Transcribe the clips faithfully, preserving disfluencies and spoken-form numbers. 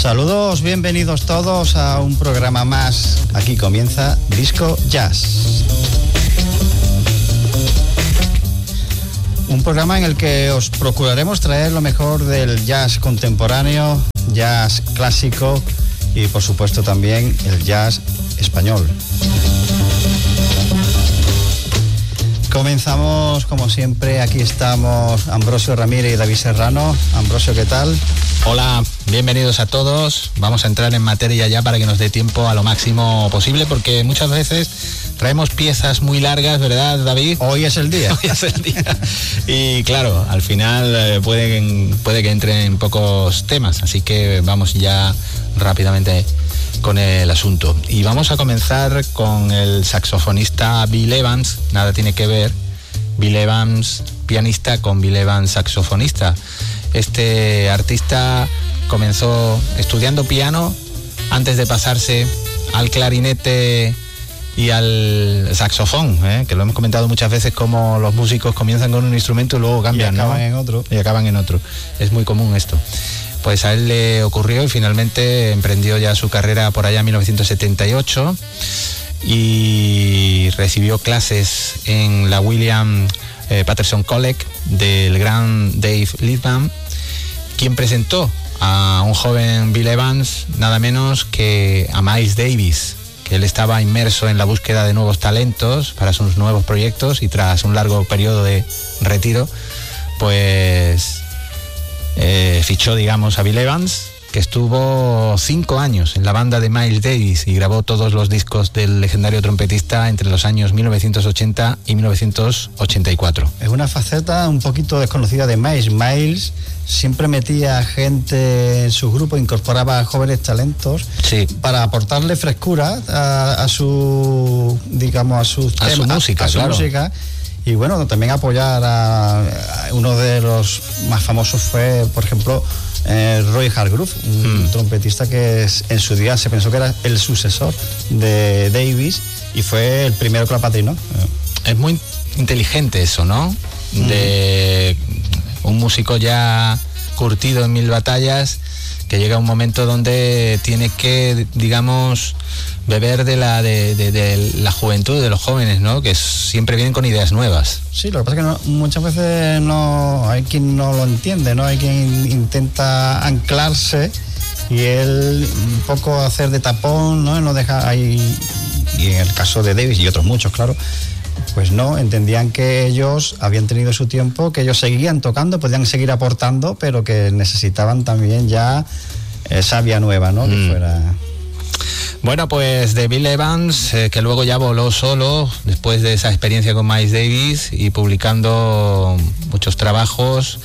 Saludos, bienvenidos todos a un programa más. Aquí comienza Disco Jazz. Un programa en el que os procuraremos traer lo mejor del jazz contemporáneo, jazz clásico y por supuesto también el jazz español. Comenzamos como siempre, aquí estamos Ambrosio Ramírez y David Serrano. Ambrosio, ¿qué tal? Hola, bienvenidos a todos. Vamos a entrar en materia ya para que nos dé tiempo a lo máximo posible, porque muchas veces traemos piezas muy largas, ¿verdad, David? Hoy es el día. Hoy es el día. Y claro, al final eh, puede, puede que entren pocos temas, así que vamos ya rápidamente con el asunto. Y vamos a comenzar con el saxofonista Bill Evans. Nada tiene que ver Bill Evans, pianista, con Bill Evans, saxofonista. Este artista comenzó estudiando piano antes de pasarse al clarinete y al saxofón, ¿eh? Que lo hemos comentado muchas veces, como los músicos comienzan con un instrumento y luego cambian, y acaban ¿no? en otro. Y acaban en otro. Es muy común esto. Pues a él le ocurrió y finalmente emprendió ya su carrera por allá en mil novecientos setenta y ocho y recibió clases en la William eh, Patterson College del gran Dave Liebman, quien presentó a un joven Bill Evans nada menos que a Miles Davis, que él estaba inmerso en la búsqueda de nuevos talentos para sus nuevos proyectos, y tras un largo periodo de retiro, pues eh, fichó, digamos, a Bill Evans, que estuvo cinco años en la banda de Miles Davis y grabó todos los discos del legendario trompetista entre los años mil novecientos ochenta y mil novecientos ochenta y cuatro. Es una faceta un poquito desconocida de Miles. Miles siempre metía gente en su grupo, incorporaba a jóvenes talentos, sí, para aportarle frescura a, a su, digamos, a sus a temas, su música, a, a su claro. música. Y bueno, también apoyar a, a uno de los más famosos fue, por ejemplo, eh, Roy Hargrove, un hmm. trompetista que es, en su día se pensó que era el sucesor de Davis y fue el primero que lo apadrinó. Es muy inteligente eso, ¿no? De hmm. un músico ya curtido en mil batallas, que llega un momento donde tiene que, digamos, beber de la de, de, de la juventud, de los jóvenes, ¿no? Que siempre vienen con ideas nuevas. Sí, lo que pasa es que no, muchas veces no hay quien no lo entiende, ¿no? Hay quien intenta anclarse y él un poco hacer de tapón, ¿no? No deja ahí, y en el caso de Davis y otros muchos, claro, pues no, entendían que ellos habían tenido su tiempo, que ellos seguían tocando, podían seguir aportando, pero que necesitaban también ya eh, savia nueva, ¿no? Mm. Que fuera... Bueno, pues de Bill Evans, eh, que luego ya voló solo después de esa experiencia con Miles Davis y publicando muchos trabajos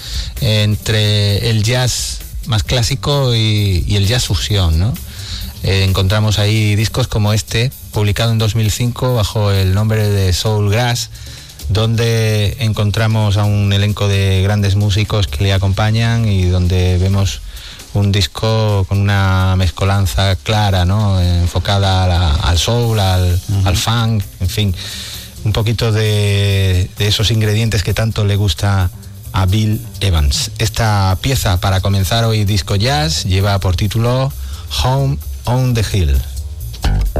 entre el jazz más clásico y, y el jazz fusión, ¿no? Eh, encontramos ahí discos como este, publicado en dos mil cinco bajo el nombre de Soul Grass, donde encontramos a un elenco de grandes músicos que le acompañan y donde vemos un disco con una mezcolanza clara, ¿no? Enfocada a la, al soul, al, uh-huh. al funk, en fin, un poquito de, de esos ingredientes que tanto le gusta a Bill Evans. Esta pieza para comenzar hoy Disco Jazz lleva por título Home on the Hill.